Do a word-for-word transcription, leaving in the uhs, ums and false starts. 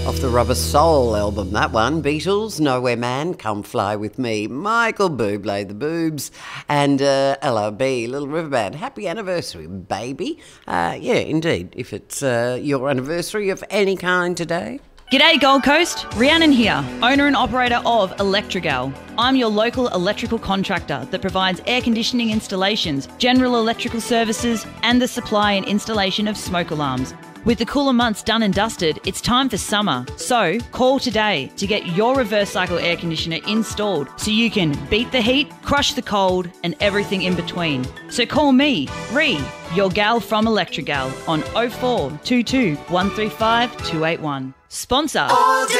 Off the Rubber Soul album, that one. Beatles, Nowhere Man, Come Fly With Me, Michael Bublé, The Boobs, and uh, L R B, Little River Band. Happy anniversary, baby. Uh, yeah, indeed, if it's uh, your anniversary of any kind today. G'day Gold Coast, Rhiannon here, owner and operator of Electrigal. I'm your local electrical contractor that provides air conditioning installations, general electrical services and the supply and installation of smoke alarms. With the cooler months done and dusted, it's time for summer. So call today to get your reverse cycle air conditioner installed so you can beat the heat, crush the cold and everything in between. So call me, Rhi, your gal from Electrigal on oh four two two, one three five, two eight one. Sponsor.